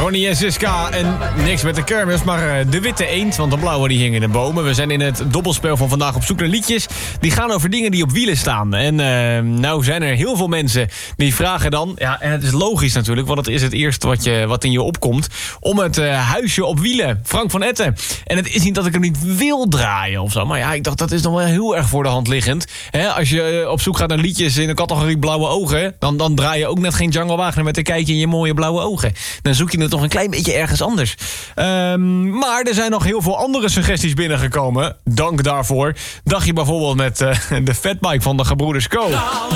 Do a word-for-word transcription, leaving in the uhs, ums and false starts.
Ronnie en Siska en niks met de kermis, maar uh, de witte eend, want de blauwe die hing in de bomen. We zijn in het dobbelspel van vandaag op zoek naar liedjes die gaan over dingen die op wielen staan. En uh, nou zijn er heel veel mensen die vragen dan, ja, en het is logisch natuurlijk, want het is het eerste wat, je, wat in je opkomt, om het uh, huisje op wielen. Frank van Etten. En het is niet dat ik hem niet wil draaien of zo, maar ja, ik dacht dat is nog wel heel erg voor de hand liggend. He, als je uh, op zoek gaat naar liedjes in de categorie blauwe ogen, dan, dan draai je ook net geen Django Wagner met een kijkje in je mooie blauwe ogen. Dan zoek je het nog een klein beetje ergens anders. Um, maar er zijn nog heel veel andere suggesties binnengekomen. Dank daarvoor. Dacht je bijvoorbeeld met uh, de fatbike van de gebroeders Co.